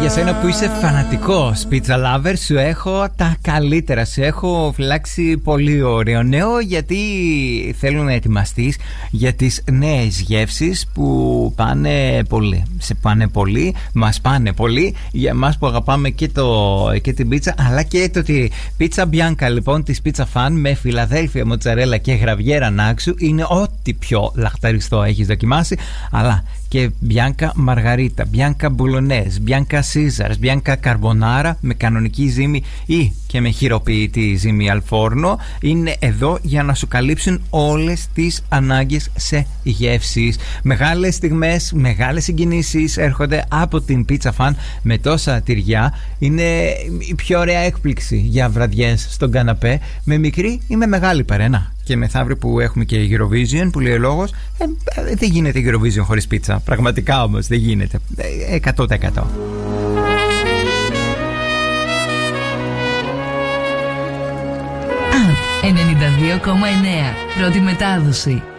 για σένα που είσαι φανατικός pizza lover, σου έχω τα καλύτερα. Σου έχω φυλάξει πολύ ωραίο νέο, γιατί θέλω να ετοιμαστείς για τις νέες γεύσεις που πάνε πολύ. Σε πάνε πολύ, μας πάνε πολύ. Για εμάς που αγαπάμε και την πίτσα, αλλά και το τυρί. Πίτσα Bianca λοιπόν της Pizza Fan με Φιλαδέλφια, μοτσαρέλα και γραβιέρα νάξου. Είναι ό,τι πιο λαχταριστό έχεις δοκιμάσει. Αλλά και Bianca Margarita, Bianca Bolognese, Bianca Caesars, Bianca Carbonara με κανονική ζύμη ή και με χειροποιητή ζύμη al forno είναι εδώ για να σου καλύψουν όλες τις ανάγκες σε γεύσεις. Μεγάλες στιγμές, μεγάλες συγκινήσεις έρχονται από την Pizza Fan με τόσα τυριά. Είναι η πιο ωραία έκπληξη για βραδιές στον καναπέ με μικρή ή με μεγάλη παρένα. Και μεθαύριο που έχουμε και Eurovision, που λέει ο λόγος, δεν γίνεται Eurovision χωρίς πίτσα. Πραγματικά όμως δεν γίνεται. 100%. 92,9. Πρώτη μετάδοση.